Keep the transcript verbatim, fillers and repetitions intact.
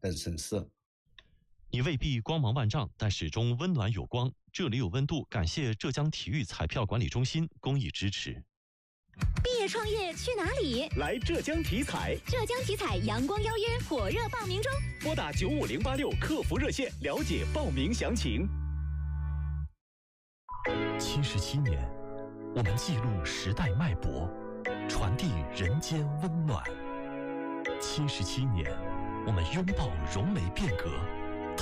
很省事。 你未必光芒万丈，但始终温暖有光。这里有温度，感谢浙江体育彩票管理中心公益支持。 毕业创业去哪里？ 来浙江体彩。 浙江体彩阳光邀约火热报名中， 拨打九五零八六客服热线了解报名详情。 七十七年，我们记录时代脉搏，传递人间温暖。七十七年，我们拥抱融媒变革，